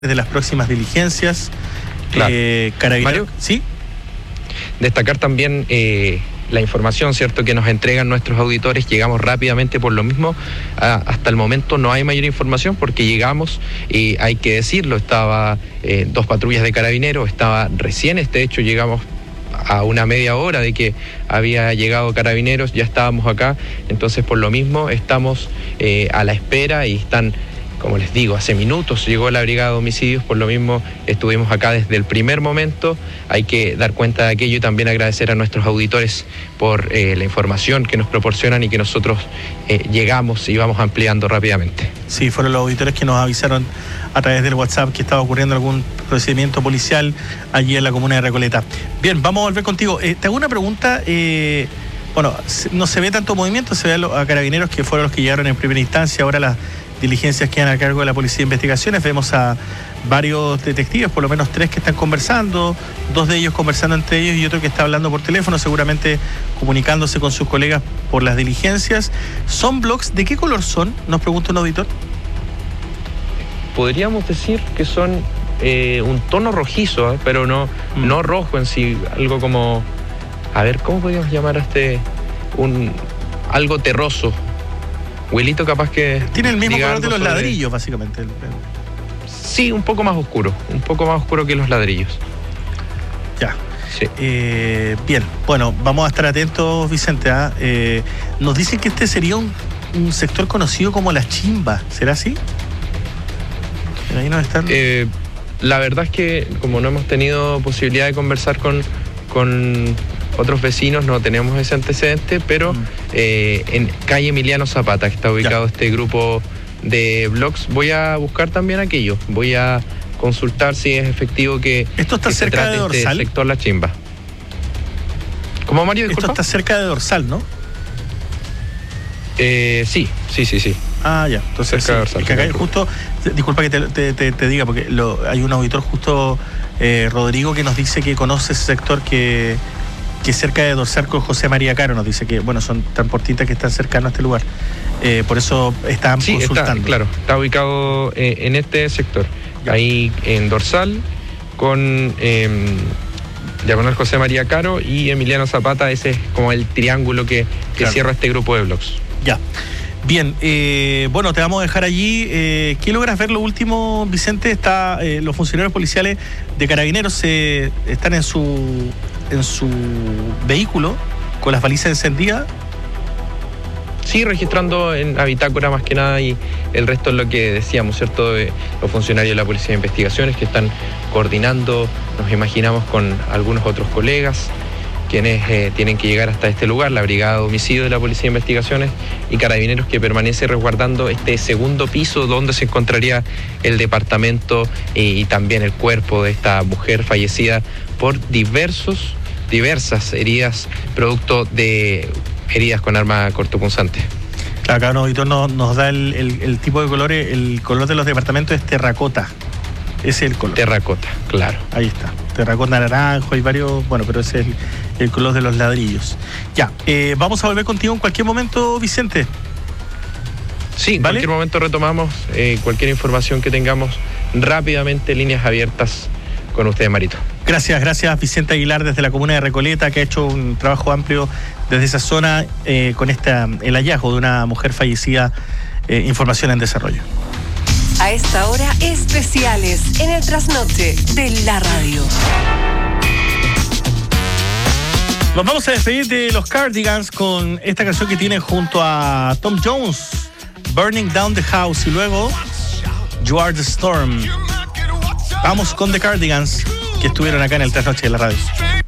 de las próximas diligencias. Claro. Carabineros, ¿sí? Destacar también la información, ¿cierto?, que nos entregan nuestros auditores. Llegamos rápidamente por lo mismo. Hasta el momento no hay mayor información porque llegamos, y hay que decirlo, estaba 2 patrullas de Carabineros, estaba recién, de hecho llegamos a una media hora de que había llegado Carabineros, ya estábamos acá, entonces por lo mismo estamos a la espera y están, como les digo, hace minutos llegó la Brigada de Homicidios, por lo mismo estuvimos acá desde el primer momento. Hay que dar cuenta de aquello y también agradecer a nuestros auditores por la información que nos proporcionan y que nosotros llegamos y vamos ampliando rápidamente. Sí, fueron los auditores que nos avisaron a través del WhatsApp que estaba ocurriendo algún procedimiento policial allí en la comuna de Recoleta. Bien, vamos a volver contigo. Te hago una pregunta. Bueno, no se ve tanto movimiento, se ve a Carabineros, que fueron los que llegaron en primera instancia. Ahora las diligencias quedan a cargo de la Policía de Investigaciones. Vemos a varios detectives, por lo menos 3 que están conversando, 2 de ellos conversando entre ellos y otro que está hablando por teléfono, seguramente comunicándose con sus colegas por las diligencias. ¿Son blogs? ¿De qué color son? Nos pregunta un auditor. Podríamos decir que son un tono rojizo, pero no rojo en sí, algo como, a ver, ¿cómo podríamos llamar a algo terroso? Huelito capaz que... Tiene el mismo color de los ladrillos, básicamente. Sí, un poco más oscuro que los ladrillos. Ya. Sí. Bien, bueno, vamos a estar atentos, Vicente. Nos dicen que este sería un sector conocido como La Chimba, ¿será así? Ahí nos están... la verdad es que como no hemos tenido posibilidad de conversar con otros vecinos, no tenemos ese antecedente, pero en calle Emiliano Zapata, que está ubicado este grupo de blogs, voy a buscar también aquello, voy a consultar si es efectivo que... ¿Esto está cerca de Dorsal? Este sector La Chimba. ¿Cómo, Mario? Disculpa. Esto está cerca de Dorsal, ¿no? Sí. Ah, ya. Entonces, cerca de Dorsal. Que acá justo, disculpa que te diga, porque hay un auditor justo, Rodrigo, que nos dice que conoce ese sector que cerca de Dorsal con José María Caro, nos dice que, bueno, son transportistas que están cercanos a este lugar. Por eso están consultando. Está ubicado en este sector. Ya. Ahí en Dorsal, con diagonal José María Caro y Emiliano Zapata. Ese es como el triángulo que cierra este grupo de blogs. Ya. Bien, bueno, te vamos a dejar allí. ¿Qué logras ver lo último, Vicente? Los funcionarios policiales de Carabineros están en su vehículo con las balizas encendidas. Sí, registrando en la bitácora más que nada, y el resto es lo que decíamos, ¿cierto? De los funcionarios de la Policía de Investigaciones que están coordinando, nos imaginamos, con algunos otros colegas quienes tienen que llegar hasta este lugar, la Brigada de Homicidio de la Policía de Investigaciones y Carabineros, que permanece resguardando este segundo piso donde se encontraría el departamento y también el cuerpo de esta mujer fallecida por diversas heridas, producto de heridas con arma cortopunzante. Acá un auditor nos da el tipo de colores. El color de los departamentos es terracota. Ese es el color. Terracota, claro. Ahí está. Terracota naranjo, hay varios, bueno, pero ese es el color de los ladrillos. Ya, vamos a volver contigo en cualquier momento, Vicente. Sí, en cualquier momento retomamos cualquier información que tengamos rápidamente, líneas abiertas con usted, Marito. Gracias Vicente Aguilar desde la comuna de Recoleta, que ha hecho un trabajo amplio desde esa zona con el hallazgo de una mujer fallecida. Información en desarrollo. A esta hora, especiales en el trasnoche de la radio. Nos vamos a despedir de los Cardigans con esta canción que tienen junto a Tom Jones, Burning Down the House, y luego You Are the Storm. Vamos con The Cardigans, que estuvieron acá en el trasnoche de la radio.